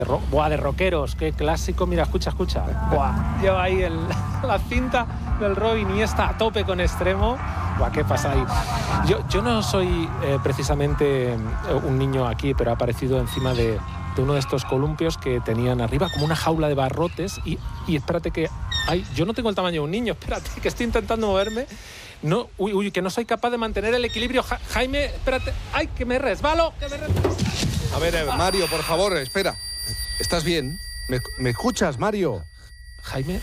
Buah, de rockeros, qué clásico. Mira, escucha. Buah, lleva ahí la cinta del Roy Iniesta a tope con Extremo. Buah, qué pasa ahí. Yo no soy precisamente un niño aquí, pero ha aparecido encima de uno de estos columpios que tenían arriba como una jaula de barrotes y espérate que... Ay, yo no tengo el tamaño de un niño, espérate, que estoy intentando moverme. No, que no soy capaz de mantener el equilibrio. Jaime, espérate. Ay, que me resbalo. A ver, Mario, por favor, espera. ¿Estás bien? ¿Me escuchas, Mario? Jaime,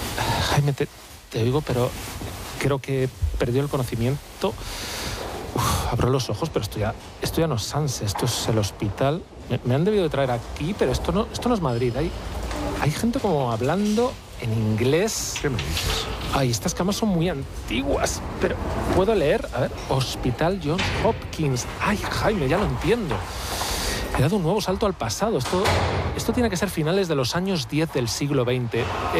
te oigo, pero creo que perdió el conocimiento. Abro los ojos, pero esto ya no es Sanse, esto es el hospital. Me han debido de traer aquí, pero esto no es Madrid. Hay gente como hablando en inglés. ¿Qué me dices? Ay, estas camas son muy antiguas, pero ¿puedo leer? A ver, Hospital Johns Hopkins. Ay, Jaime, ya lo entiendo. He dado un nuevo salto al pasado. Esto tiene que ser finales de los años 10 del siglo XX.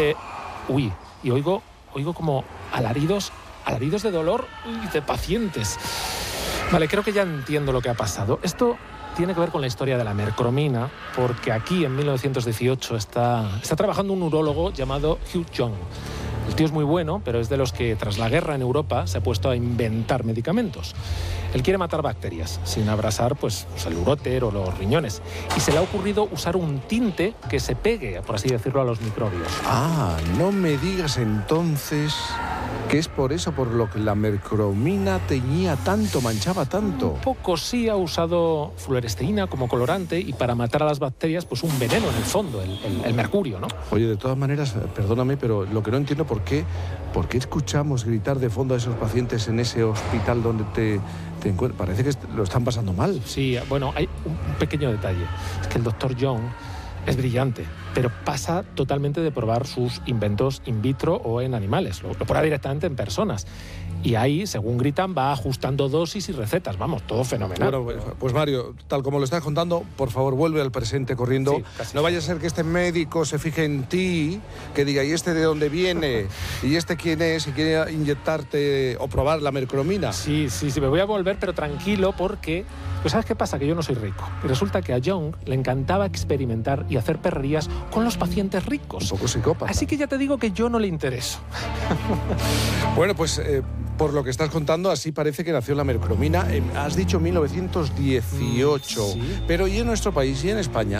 Y oigo como alaridos de dolor y de pacientes. Vale, creo que ya entiendo lo que ha pasado. Esto tiene que ver con la historia de la mercromina, porque aquí en 1918 está trabajando un urólogo llamado Hugh Young. El tío es muy bueno, pero es de los que tras la guerra en Europa se ha puesto a inventar medicamentos. Él quiere matar bacterias sin abrasar pues el uróter o los riñones. Y se le ha ocurrido usar un tinte que se pegue, por así decirlo, a los microbios. Ah, no me digas entonces que es por eso por lo que la mercromina teñía tanto, manchaba tanto. Un poco sí, ha usado fluoresteína como colorante y para matar a las bacterias pues un veneno en el fondo, el mercurio, ¿no? Oye, de todas maneras, perdóname, pero lo que no entiendo por qué escuchamos gritar de fondo a esos pacientes en ese hospital donde te encuentras. Parece que lo están pasando mal. Sí, bueno, hay un pequeño detalle. Es que el doctor Young es brillante, pero pasa totalmente de probar sus inventos in vitro o en animales. Lo prueba directamente en personas. Y ahí, según gritan, va ajustando dosis y recetas. Vamos, todo fenomenal. Bueno, pues Mario, tal como lo estás contando, por favor, vuelve al presente corriendo. Sí, no vaya a ser que este médico se fije en ti, que diga, ¿y este de dónde viene? ¿Y este quién es? ¿Y quiere inyectarte o probar la mercromina? Sí, me voy a volver, pero tranquilo, porque... Pues ¿sabes qué pasa? Que yo no soy rico. Y resulta que a Young le encantaba experimentar y hacer perrerías con los pacientes ricos. Un poco psicópata. Así que ya te digo que yo no le intereso. Bueno, pues por lo que estás contando, así parece que nació la mercromina. Has dicho 1918. Sí. Pero ¿y en nuestro país y en España?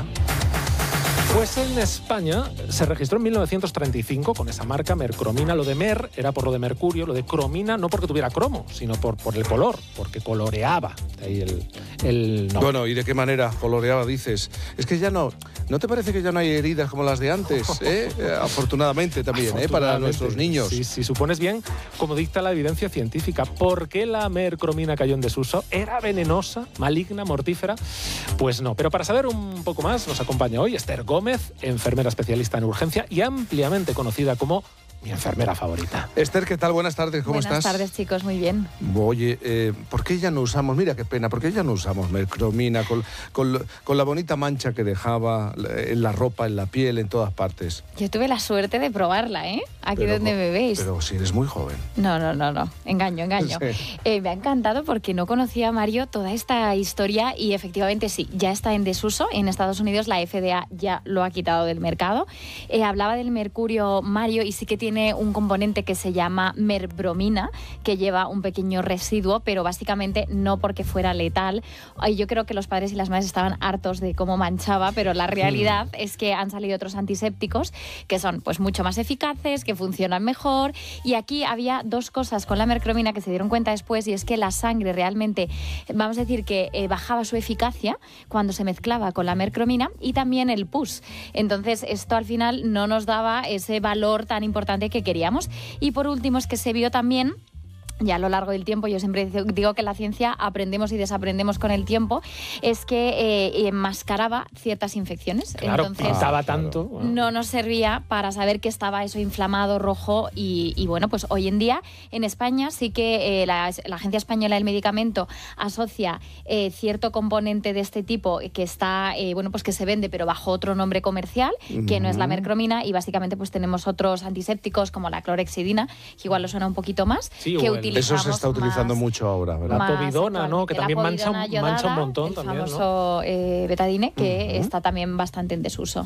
Pues en España se registró en 1935 con esa marca Mercromina. Lo de mer era por lo de mercurio, lo de cromina no porque tuviera cromo, sino por el color, porque coloreaba. De ahí el nombre. Bueno, ¿y de qué manera coloreaba, dices? Es que ya no te parece que ya no hay heridas como las de antes, ¿eh? Afortunadamente también, para nuestros niños. Sí, si supones bien, como dicta la evidencia científica, ¿por qué la mercromina cayó en desuso? ¿Era venenosa, maligna, mortífera? Pues no, pero para saber un poco más nos acompaña hoy Esther Gómez, enfermera especialista en urgencia y ampliamente conocida como mi enfermera favorita. Esther, ¿qué tal? Buenas tardes, ¿cómo estás? Buenas tardes, chicos, muy bien. Oye, ¿por qué ya no usamos, mira qué pena, por qué ya no usamos mercromina con la bonita mancha que dejaba en la ropa, en la piel, en todas partes? Yo tuve la suerte de probarla, ¿eh? Aquí donde me veis. Pero si eres muy joven. No. Engaño. Sí. Me ha encantado porque no conocía, Mario, toda esta historia y efectivamente sí, ya está en desuso. En Estados Unidos la FDA ya lo ha quitado del mercado. Hablaba del mercurio, Mario, y sí que tiene un componente que se llama merbromina, que lleva un pequeño residuo, pero básicamente no porque fuera letal. Yo creo que los padres y las madres estaban hartos de cómo manchaba, pero la realidad es que han salido otros antisépticos que son pues mucho más eficaces, que funcionan mejor. Y aquí había dos cosas con la mercromina que se dieron cuenta después, y es que la sangre realmente, vamos a decir que bajaba su eficacia cuando se mezclaba con la mercromina, y también el pus. Entonces esto al final no nos daba ese valor tan importante que queríamos. Y por último es que se vio también, ya a lo largo del tiempo, yo siempre digo que en la ciencia aprendemos y desaprendemos con el tiempo, es que enmascaraba ciertas infecciones. Claro, entonces pintaba tanto. No nos servía para saber que estaba eso inflamado, rojo, y bueno, pues hoy en día en España sí que la Agencia Española del Medicamento asocia cierto componente de este tipo que está, bueno, pues que se vende pero bajo otro nombre comercial, que no es la mercromina, y básicamente pues tenemos otros antisépticos como la clorhexidina, que igual lo suena un poquito más, sí, que utilizamos Eso se está utilizando mucho ahora, ¿verdad? La povidona, ¿no? Que también mancha un montón el también, famoso ¿no? betadine, que está también bastante en desuso.